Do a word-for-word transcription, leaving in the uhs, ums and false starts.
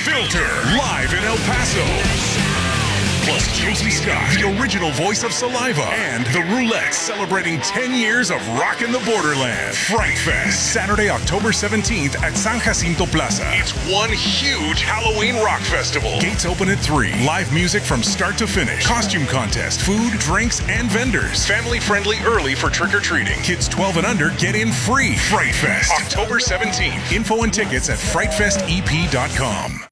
Filter, live in El Paso. Plus Josie Scott, the original voice of Saliva, and the Roulettes celebrating ten years of rockin' the Borderland. Fright Fest, Saturday, October seventeenth at San Jacinto Plaza. It's one huge Halloween rock festival. Gates open at three. Live music from start to finish. Costume contest, food, drinks, and vendors. Family friendly early for trick-or-treating. Kids twelve and under get in free. Fright Fest, October seventeenth. Info and tickets at fright fest e p dot com.